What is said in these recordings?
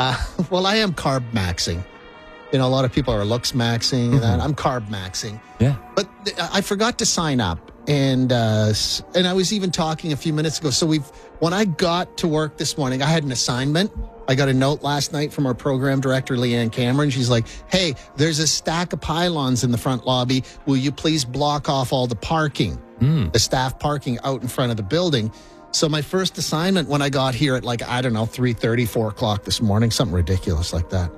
Well, I am carb maxing. You know, a lot of people are looks maxing. And I'm carb maxing. Yeah. But I forgot to sign up. And I was even talking a few minutes ago. So when I got to work this morning, I had an assignment. I got a note last night from our program director, Leanne Cameron. She's like, hey, there's a stack of pylons in the front lobby. Will you please block off all the parking, the staff parking out in front of the building? So my first assignment when I got here at 3:30, 4 o'clock this morning, something ridiculous like that.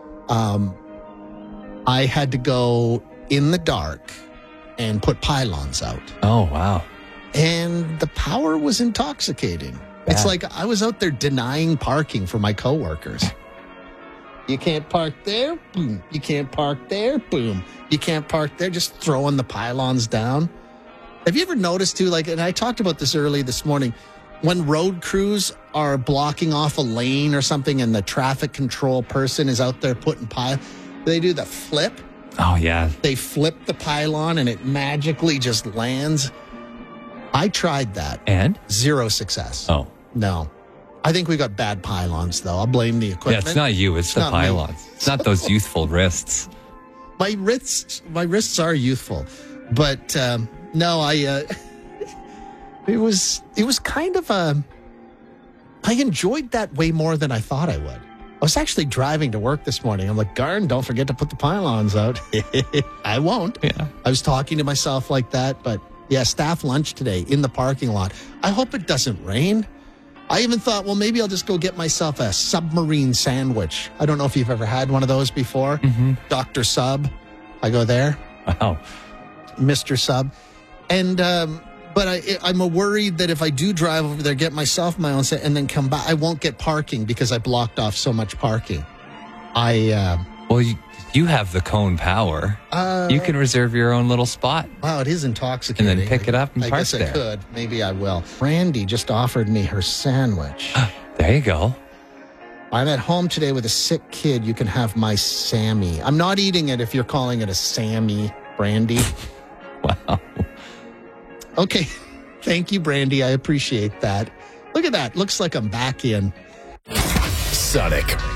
I had to go in the dark and put pylons out. Oh, wow. And the power was intoxicating. Yeah. It's like I was out there denying parking for my coworkers. You can't park there, boom. You can't park there, boom. You can't park there, just throwing the pylons down. Have you ever noticed too, and I talked about this early this morning, when road crews are blocking off a lane or something and the traffic control person is out there putting they do the flip. Oh, yeah. They flip the pylon and it magically just lands. I tried that. And? Zero success. Oh. No. I think we got bad pylons, though. I'll blame the equipment. Yeah, it's not you. It's the pylons. Me. It's not those youthful wrists. My wrists are youthful. But, no, it was kind of I enjoyed that way more than I thought I would. I was actually driving to work this morning. I'm like, Garn, don't forget to put the pylons out. I won't. Yeah. I was talking to myself like that, but yeah, staff lunch today in the parking lot. I hope it doesn't rain. I even thought, well, maybe I'll just go get myself a submarine sandwich. I don't know if you've ever had one of those before. Dr. Sub. I go there. Wow. Mr. Sub. And, but I'm worried that if I do drive over there, get myself my own set, and then come back, I won't get parking because I blocked off so much parking. Well, you have the cone power. You can reserve your own little spot. Wow, it is intoxicating. And then pick it up and park there. I guess there. I could. Maybe I will. Randy just offered me her sandwich. There you go. I'm at home today with a sick kid. You can have my Sammy. I'm not eating it if you're calling it a Sammy, Brandy. Wow. Okay. Thank you, Brandy. I appreciate that. Look at that. Looks like I'm back in. Sonic